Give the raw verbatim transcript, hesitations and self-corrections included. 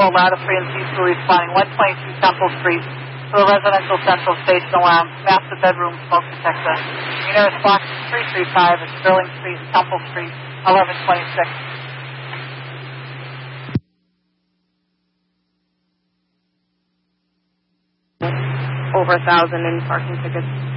Ladder Free and Cecil responding one twenty-two Temple Street to a residential central station alarm, master bedroom smoke detector. Nearest box three three five at Sterling Street, Temple Street, eleven twenty-six. Over a thousand in parking tickets.